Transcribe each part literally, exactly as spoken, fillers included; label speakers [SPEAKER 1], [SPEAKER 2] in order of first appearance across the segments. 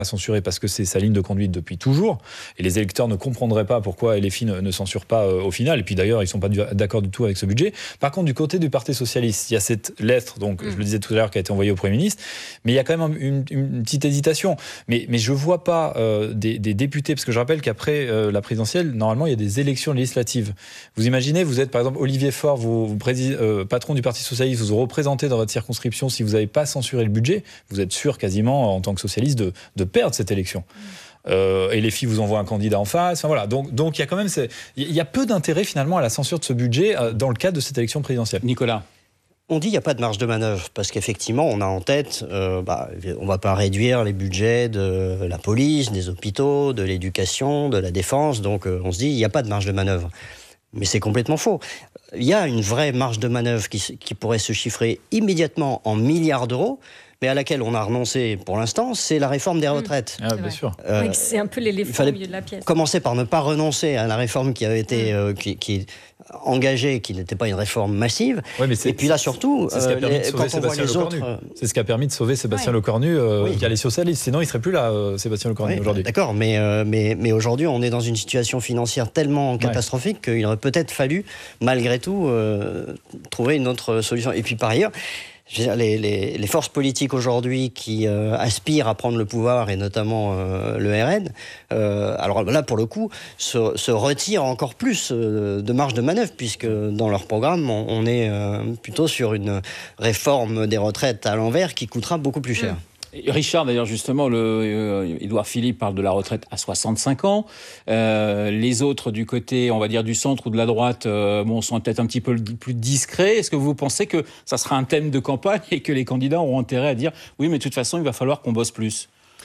[SPEAKER 1] censurer parce que c'est sa ligne de conduite depuis toujours, et les électeurs ne comprendraient pas pourquoi L F I ne, ne censure pas euh, au final, et puis d'ailleurs ils ne sont pas du, d'accord du tout avec ce budget. Par contre, du côté du Parti Socialiste, il y a cette lettre, donc mmh. je le disais tout à l'heure, qui a été envoyée au Premier ministre, mais il y a quand même une, une petite hésitation. Mais, mais je ne vois pas euh, des, des députés, parce que je rappelle qu'après euh, la présidentielle, normalement il y a des élections législatives. Vous imaginez, vous êtes par exemple Olivier Faure, vous, vous président, euh, patron du Parti Socialiste, vous vous représentez dans votre circonscription, si vous n'avez pas censuré le budget, vous êtes sûr quasiment en tant que socialiste de, de perdre cette élection. Euh, et les filles vous envoient un candidat en face. Enfin, voilà. Donc, donc il y a quand même, il y a peu d'intérêt finalement à la censure de ce budget euh, dans le cadre de cette élection présidentielle.
[SPEAKER 2] Nicolas.
[SPEAKER 3] On dit qu'il n'y a pas de marge de manœuvre, parce qu'effectivement, on a en tête, euh, bah, on ne va pas réduire les budgets de la police, des hôpitaux, de l'éducation, de la défense, donc euh, on se dit qu'il n'y a pas de marge de manœuvre. Mais c'est complètement faux. Il y a une vraie marge de manœuvre qui, qui pourrait se chiffrer immédiatement en milliards d'euros, mais à laquelle on a renoncé pour l'instant, c'est la réforme des retraites.
[SPEAKER 1] Mmh. Ah, bien sûr.
[SPEAKER 4] Euh, oui, c'est un peu l'éléphant au milieu de la pièce.
[SPEAKER 3] Commencer par ne pas renoncer à la réforme qui avait été mmh. euh, qui, qui engagée, qui n'était pas une réforme massive.
[SPEAKER 1] Ouais, mais
[SPEAKER 3] et puis là surtout,
[SPEAKER 1] c'est ce qui a permis de sauver Sébastien Lecornu. Autres... C'est ce qui a permis de sauver Sébastien ouais. Lecornu, euh, oui. qui a les socialistes. Sinon, il serait plus là, euh, Sébastien Lecornu, oui, aujourd'hui.
[SPEAKER 3] D'accord, mais euh, mais mais aujourd'hui, on est dans une situation financière tellement catastrophique ouais. qu'il aurait peut-être fallu, malgré tout, euh, trouver une autre solution. Et puis par ailleurs. Je veux dire, les, les, les forces politiques aujourd'hui qui euh, aspirent à prendre le pouvoir, et notamment euh, le R N, euh, alors là, pour le coup, se, se retirent encore plus euh, de marge de manœuvre, puisque dans leur programme, on, on est euh, plutôt sur une réforme des retraites à l'envers qui coûtera beaucoup plus cher. Mmh.
[SPEAKER 2] Richard, d'ailleurs, justement, le, euh, Édouard Philippe parle de la retraite à soixante-cinq ans. Euh, les autres, du côté, on va dire, du centre ou de la droite, euh, bon, sont peut-être un petit peu plus discrets. Est-ce que vous pensez que ça sera un thème de campagne et que les candidats auront intérêt à dire « oui, mais de toute façon, il va falloir qu'on bosse plus »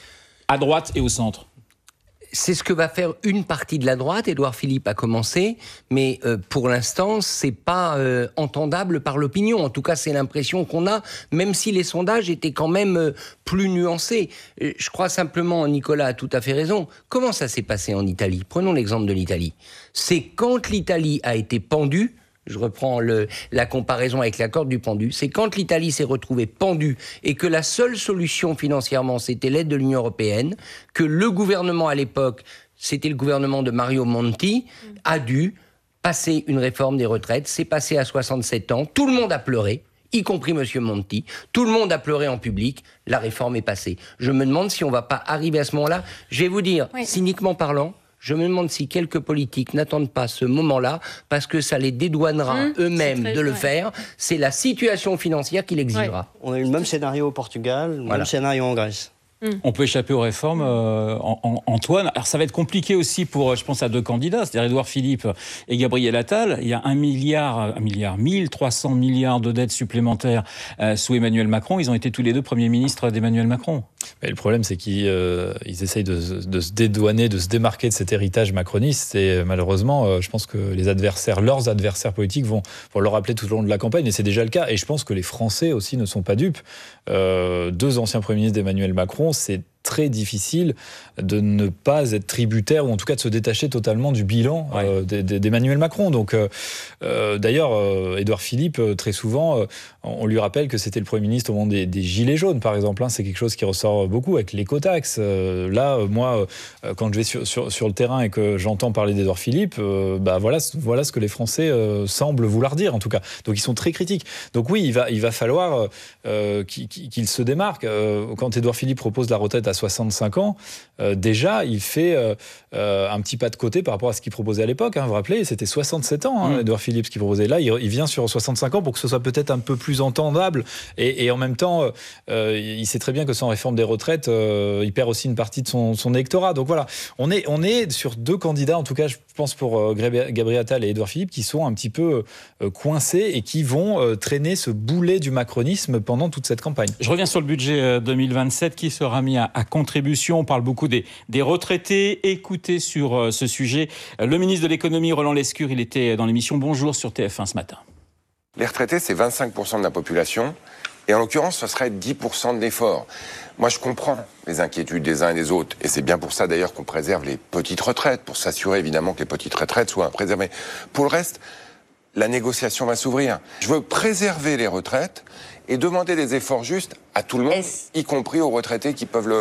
[SPEAKER 2] à droite et au centre?
[SPEAKER 5] C'est ce que va faire une partie de la droite. Édouard Philippe a commencé, mais euh, pour l'instant, c'est pas euh, entendable par l'opinion. En tout cas, c'est l'impression qu'on a, même si les sondages étaient quand même euh, plus nuancés. Euh, je crois simplement, Nicolas a tout à fait raison. Comment ça s'est passé en Italie? Prenons l'exemple de l'Italie. C'est quand l'Italie a été pendue. Je reprends le, la comparaison avec la corde du pendu. C'est quand l'Italie s'est retrouvée pendue et que la seule solution financièrement, c'était l'aide de l'Union européenne, que le gouvernement à l'époque, c'était le gouvernement de Mario Monti, a dû passer une réforme des retraites. C'est passé à soixante-sept ans. Tout le monde a pleuré, y compris M. Monti. Tout le monde a pleuré en public. La réforme est passée. Je me demande si on ne va pas arriver à ce moment-là. Je vais vous dire, oui. cyniquement parlant, je me demande si quelques politiques n'attendent pas ce moment-là, parce que ça les dédouanera mmh, eux-mêmes de le ouais. faire. C'est la situation financière qui l'exigera.
[SPEAKER 3] Ouais. On a eu le même scénario au Portugal, le voilà. même scénario en Grèce.
[SPEAKER 2] Mmh. On peut échapper aux réformes, euh, en, en, Antoine. Alors ça va être compliqué aussi pour, je pense à deux candidats, c'est-à-dire Édouard Philippe et Gabriel Attal. Il y a un milliard, un milliard, mille trois cents milliards de dettes supplémentaires euh, sous Emmanuel Macron. Ils ont été tous les deux premiers ministres d'Emmanuel Macron.
[SPEAKER 1] Mais le problème, c'est qu'ils euh, ils essayent de, de se dédouaner, de se démarquer de cet héritage macroniste. Et malheureusement, euh, je pense que les adversaires, leurs adversaires politiques vont, vont le rappeler tout au long de la campagne. Et c'est déjà le cas. Et je pense que les Français aussi ne sont pas dupes. Euh, deux anciens premiers ministres d'Emmanuel Macron, c'est très difficile de ne pas être tributaire, ou en tout cas de se détacher totalement du bilan ouais. euh, d'Emmanuel Macron. Donc, euh, euh, d'ailleurs, euh, Édouard Philippe, euh, très souvent, euh, on lui rappelle que c'était le Premier ministre au moment des, des Gilets jaunes, par exemple. Hein, c'est quelque chose qui ressort beaucoup avec l'écotaxe. Euh, là, euh, moi, euh, quand je vais sur, sur, sur le terrain et que j'entends parler d'Édouard Philippe, euh, bah, voilà, voilà ce que les Français euh, semblent vouloir dire, en tout cas. Donc, ils sont très critiques. Donc oui, il va, il va falloir euh, qu'il, qu'il se démarque. Euh, quand Édouard Philippe propose la retraite à soixante-cinq ans, euh, déjà, il fait euh, euh, un petit pas de côté par rapport à ce qu'il proposait à l'époque. Hein, vous vous rappelez, c'était soixante-sept ans, hein, mmh. Édouard Philippe, ce qu'il proposait. Là, il, il vient sur soixante-cinq ans pour que ce soit peut-être un peu plus entendable. Et, et en même temps, euh, il sait très bien que sans réforme des retraites, euh, il perd aussi une partie de son, son électorat. Donc voilà, on est, on est sur deux candidats, en tout cas, je pense pour euh, Gabriel Attal et Édouard Philippe, qui sont un petit peu euh, coincés et qui vont euh, traîner ce boulet du macronisme pendant toute cette campagne.
[SPEAKER 2] Je reviens sur le budget deux mille vingt-sept qui sera mis à, à contribution. On parle beaucoup des, des retraités. Écoutez sur euh, ce sujet le ministre de l'économie, Roland Lescure, il était dans l'émission Bonjour sur T F un ce matin.
[SPEAKER 6] Les retraités, c'est vingt-cinq pour cent de la population. Et en l'occurrence, ce serait dix pour cent de l'effort. Moi, je comprends les inquiétudes des uns et des autres. Et c'est bien pour ça, d'ailleurs, qu'on préserve les petites retraites, pour s'assurer, évidemment, que les petites retraites soient préservées. Pour le reste, la négociation va s'ouvrir. Je veux préserver les retraites et demander des efforts justes à tout le monde, y compris aux retraités qui peuvent le,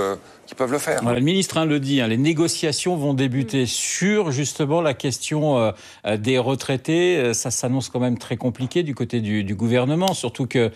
[SPEAKER 6] qui peuvent le faire.
[SPEAKER 2] Voilà, le ministre hein, le dit, hein, les négociations vont débuter mmh. sur justement la question euh, des retraités. Ça s'annonce quand même très compliqué du côté du, du gouvernement, surtout que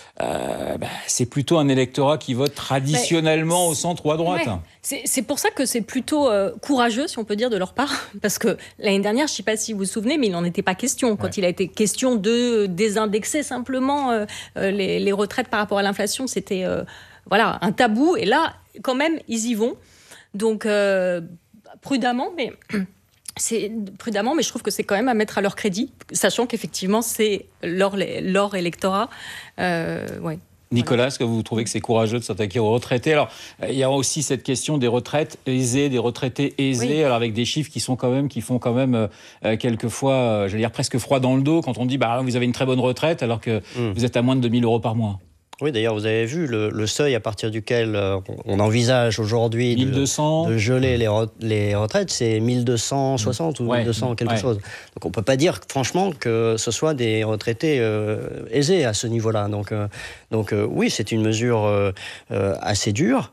[SPEAKER 2] Euh, bah, c'est plutôt un électorat qui vote traditionnellement au centre ou à droite.
[SPEAKER 4] Ouais. C'est, c'est pour ça que c'est plutôt euh, courageux, si on peut dire, de leur part. Parce que l'année dernière, je ne sais pas si vous vous souvenez, mais il n'en était pas question. Quand ouais. il a été question de désindexer simplement euh, les, les retraites par rapport à l'inflation, c'était euh, voilà, un tabou. Et là, quand même, ils y vont. Donc, euh, prudemment, mais... C'est prudemment, mais je trouve que c'est quand même à mettre à leur crédit, sachant qu'effectivement, c'est leur, leur électorat. Euh, ouais.
[SPEAKER 2] Nicolas, voilà. Est-ce que vous trouvez que c'est courageux de s'attaquer aux retraités ? Alors, il y a aussi cette question des retraites aisées, des retraités aisés, oui. alors avec des chiffres qui sont quand même, qui font quand même euh, quelquefois, euh, j'allais dire presque froid dans le dos quand on dit, bah vous avez une très bonne retraite alors que mmh. vous êtes à moins de deux mille euros par mois.
[SPEAKER 3] Oui, d'ailleurs, vous avez vu le, le seuil à partir duquel euh, on envisage aujourd'hui de, de geler les, re, les retraites, c'est mille deux cent soixante mmh. ou ouais. mille deux cents quelque ouais. chose. Donc on ne peut pas dire franchement que ce soit des retraités euh, aisés à ce niveau-là. Donc, euh, donc euh, oui, c'est une mesure euh, euh, assez dure.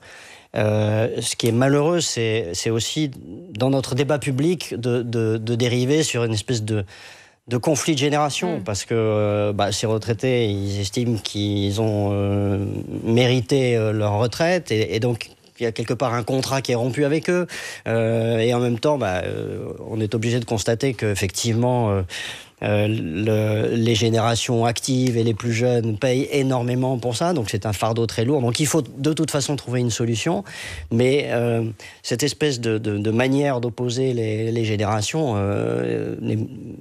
[SPEAKER 3] Euh, ce qui est malheureux, c'est, c'est aussi dans notre débat public de, de, de dériver sur une espèce de... de conflit de génération, mmh. parce que euh, bah, ces retraités, ils estiment qu'ils ont euh, mérité euh, leur retraite, et, et donc il y a quelque part un contrat qui est rompu avec eux, euh, et en même temps, bah, euh, on est obligé de constater qu'effectivement, euh, Euh, le, les générations actives et les plus jeunes payent énormément pour ça, donc c'est un fardeau très lourd. Donc il faut de toute façon trouver une solution, mais euh, cette espèce de, de, de manière d'opposer les, les générations euh, n'est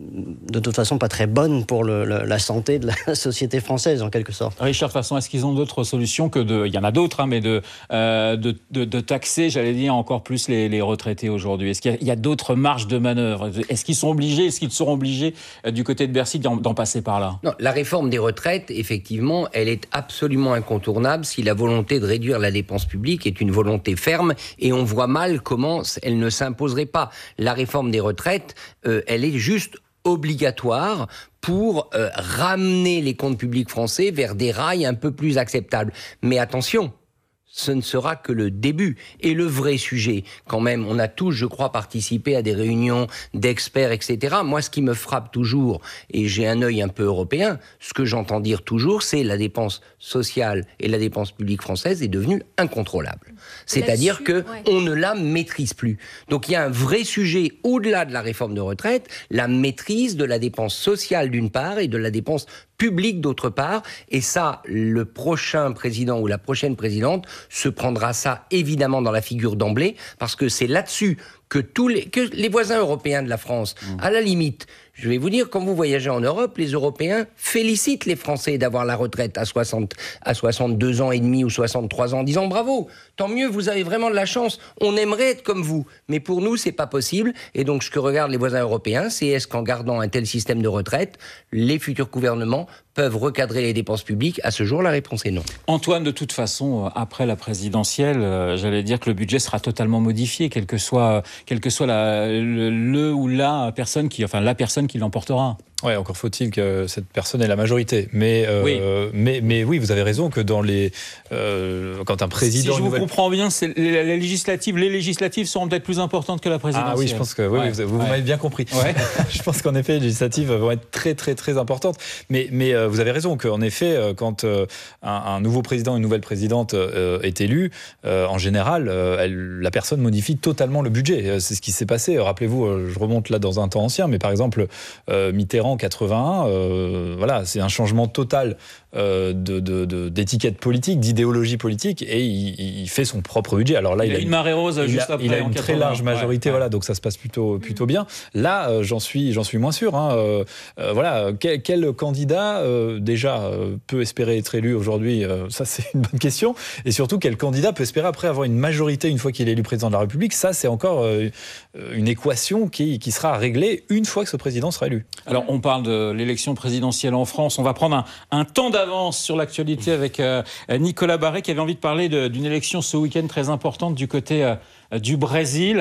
[SPEAKER 3] de toute façon pas très bonne pour le, le, la santé de la société française, en quelque sorte.
[SPEAKER 2] Richard, de toute façon, est-ce qu'ils ont d'autres solutions que de... Il y en a d'autres, hein, mais de, euh, de, de, de taxer, j'allais dire, encore plus les, les retraités aujourd'hui ? Est-ce qu'il y a, il y a d'autres marges de manœuvre ? Est-ce qu'ils sont obligés, est-ce qu'ils seront obligés du côté de Bercy d'en, d'en passer par là ?
[SPEAKER 5] Non, la réforme des retraites, effectivement, elle est absolument incontournable si la volonté de réduire la dépense publique est une volonté ferme, et on voit mal comment elle ne s'imposerait pas. La réforme des retraites, euh, elle est juste obligatoire pour euh, ramener les comptes publics français vers des rails un peu plus acceptables. Mais attention, ce ne sera que le début. Et le vrai sujet, quand même, on a tous, je crois, participé à des réunions d'experts, et cetera. Moi, ce qui me frappe toujours, et j'ai un œil un peu européen, ce que j'entends dire toujours, c'est la dépense sociale et la dépense publique française est devenue incontrôlable. C'est-à-dire qu'on ouais. ne la maîtrise plus. Donc il y a un vrai sujet, au-delà de la réforme de retraite, la maîtrise de la dépense sociale d'une part et de la dépense public d'autre part, et ça, le prochain président ou la prochaine présidente se prendra ça évidemment dans la figure d'emblée, parce que c'est là-dessus que tous les, que les voisins européens de la France, mmh. à la limite, je vais vous dire, quand vous voyagez en Europe, les Européens félicitent les Français d'avoir la retraite à soixante, à soixante-deux ans et demi ou soixante-trois ans, en disant bravo, tant mieux, vous avez vraiment de la chance, on aimerait être comme vous, mais pour nous, c'est pas possible. Et donc, ce que regardent les voisins européens, c'est est-ce qu'en gardant un tel système de retraite, les futurs gouvernements peuvent recadrer les dépenses publiques ? À ce jour, la réponse est non.
[SPEAKER 2] Antoine, de toute façon, après la présidentielle, euh, j'allais dire que le budget sera totalement modifié, quelle que soit, quelle que soit la, le, le ou la personne qui, enfin la personne qui l'emportera.
[SPEAKER 1] Ouais, encore faut-il que cette personne ait la majorité. Mais, euh, oui. mais, mais oui, vous avez raison que dans les, euh, quand un président...
[SPEAKER 2] Si je vous
[SPEAKER 1] nouvelle...
[SPEAKER 2] comprends bien, c'est les, les législatives, les législatives seront peut-être plus importantes que la présidentielle.
[SPEAKER 1] Ah oui, je pense que oui, ouais. vous, vous ouais. m'avez bien compris. Ouais. Je pense qu'en effet, les législatives vont être très, très, très importantes. Mais, mais euh, vous avez raison qu'en effet, euh, quand euh, un, un nouveau président, une nouvelle présidente euh, est élu, euh, en général, euh, elle, la personne modifie totalement le budget. C'est ce qui s'est passé. Rappelez-vous, je remonte là dans un temps ancien, mais par exemple, euh, Mitterrand, en quatre-vingt-un, euh, voilà, c'est un changement total euh, de, de, de, d'étiquette politique, d'idéologie politique, et il, il fait son propre budget. Alors là, il,
[SPEAKER 2] il a une marée rose
[SPEAKER 1] il
[SPEAKER 2] juste
[SPEAKER 1] a,
[SPEAKER 2] après.
[SPEAKER 1] Il a une très large majorité, ouais, voilà, donc ça se passe plutôt, plutôt bien. Là, euh, j'en suis, j'en suis moins sûr. Hein. Euh, euh, voilà, quel, quel candidat euh, déjà euh, peut espérer être élu aujourd'hui euh, ça, c'est une bonne question. Et surtout, quel candidat peut espérer après avoir une majorité une fois qu'il est élu président de la République ? Ça, c'est encore euh, une équation qui, qui sera réglée une fois que ce président sera élu.
[SPEAKER 2] Alors, on parle de l'élection présidentielle en France. On va prendre un, un temps d'avance sur l'actualité avec euh, Nicolas Barré, qui avait envie de parler de, d'une élection ce week-end très importante du côté euh, du Brésil.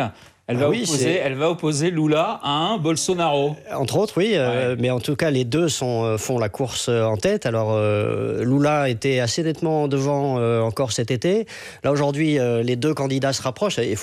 [SPEAKER 2] Elle va,
[SPEAKER 3] Ah oui,
[SPEAKER 2] opposer, elle va opposer Lula à un Bolsonaro.
[SPEAKER 3] Entre autres, oui, euh,
[SPEAKER 2] Ouais.
[SPEAKER 3] mais en tout cas, les deux sont, font la course en tête. Alors, euh, Lula était assez nettement devant euh, encore cet été. Là, aujourd'hui, euh, les deux candidats se rapprochent. Il faut